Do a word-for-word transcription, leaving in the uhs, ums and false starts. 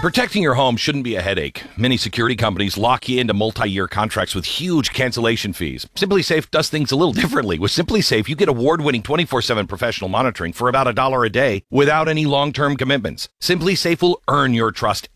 Protecting your home shouldn't be a headache. Many security companies lock you into multi-year contracts with huge cancellation fees. SimpliSafe does things a little differently. With SimpliSafe, you get award-winning twenty-four seven professional monitoring for about a dollar a day without any long-term commitments. SimpliSafe will earn your trust